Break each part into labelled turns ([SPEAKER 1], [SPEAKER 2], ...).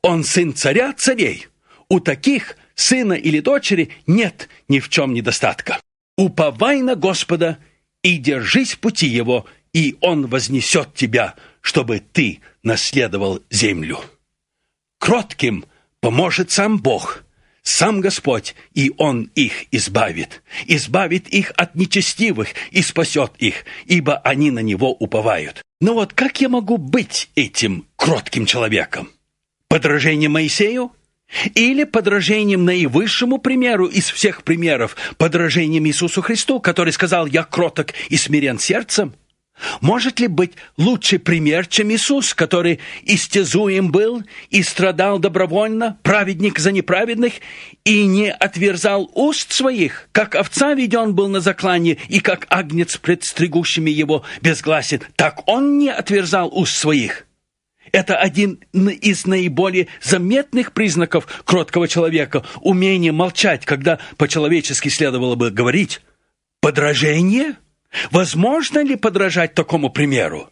[SPEAKER 1] Он сын царя царей. У таких сына или дочери нет ни в чем недостатка. Уповай на Господа и держись пути Его, и Он вознесет тебя, чтобы ты наследовал землю. Кротким поможет сам Бог, сам Господь, и Он их избавит. Избавит их от нечестивых и спасет их, ибо они на Него уповают. Но вот как я могу быть этим кротким человеком? Подражением Моисею? Или подражением наивысшему примеру из всех примеров, подражением Иисусу Христу, который сказал: «Я кроток и смирен сердцем»? Может ли быть лучший пример, чем Иисус, который истязуем был и страдал добровольно, праведник за неправедных, и не отверзал уст своих, как овца веден был на заклание, и как агнец пред стригущими его безгласен, так он не отверзал уст своих? Это один из наиболее заметных признаков кроткого человека – умение молчать, когда по-человечески следовало бы говорить. Подражение? Возможно ли подражать такому примеру?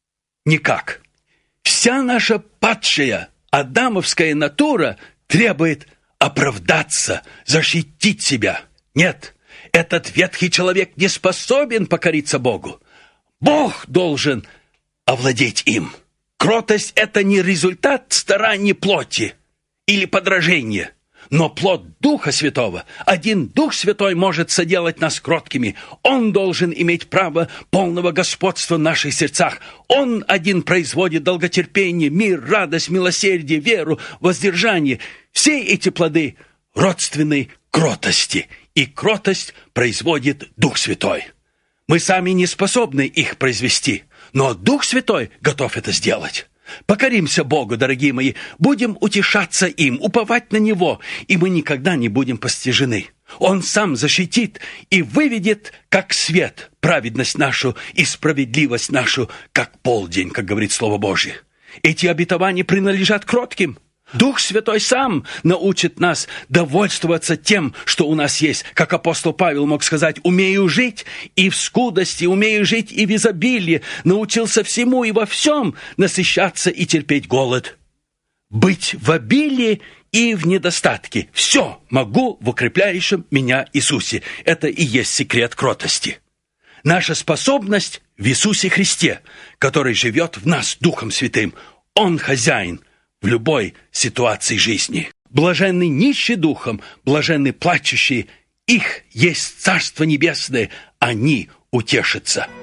[SPEAKER 1] Никак. Вся наша падшая адамовская натура требует оправдаться, защитить себя. Нет, этот ветхий человек не способен покориться Богу. Бог должен овладеть им. Кротость – это не результат стараний плоти или подражения, но плод Духа Святого. Один Дух Святой может соделать нас кроткими. Он должен иметь право полного господства в наших сердцах. Он один производит долготерпение, мир, радость, милосердие, веру, воздержание. Все эти плоды родственны кротости, и кротость производит Дух Святой. Мы сами не способны их произвести, но Дух Святой готов это сделать. Покоримся Богу, дорогие мои, будем утешаться им, уповать на Него, и мы никогда не будем постижены. Он сам защитит и выведет, как свет, праведность нашу и справедливость нашу, как полдень, как говорит Слово Божье. Эти обетования принадлежат кротким. Дух Святой сам научит нас довольствоваться тем, что у нас есть. Как апостол Павел мог сказать: «Умею жить и в скудости, умею жить и в изобилии, научился всему и во всем насыщаться и терпеть голод». Быть в обилии и в недостатке. Все могу в укрепляющем меня Иисусе. Это и есть секрет кротости. Наша способность в Иисусе Христе, который живет в нас Духом Святым. Он хозяин в любой ситуации жизни. Блаженны нищие духом, блаженны плачущие, их есть Царство Небесное, они утешатся.